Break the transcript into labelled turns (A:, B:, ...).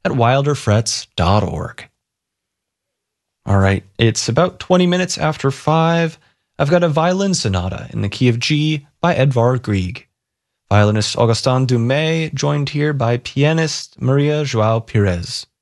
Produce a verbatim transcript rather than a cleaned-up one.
A: at wilder frets dot org. All right, it's about twenty minutes after five. I've got a violin sonata in the key of G by Edvard Grieg. Violinist Augustin Dumay, joined here by pianist Maria João Pires.